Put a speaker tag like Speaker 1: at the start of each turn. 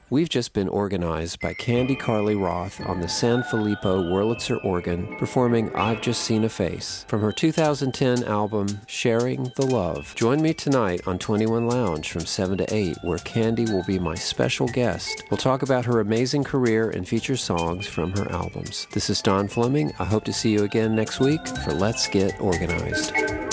Speaker 1: We've just been organized by Candy Carly Roth on the San Filippo Wurlitzer organ, performing I've Just Seen a Face from her 2010 album, Sharing the Love. Join me tonight on 21 Lounge from 7 to 8, where Candy will be my special guest. We'll talk about her amazing career and feature songs from her albums. This is Don Fleming. I hope to see you again next week for Let's Get Organized.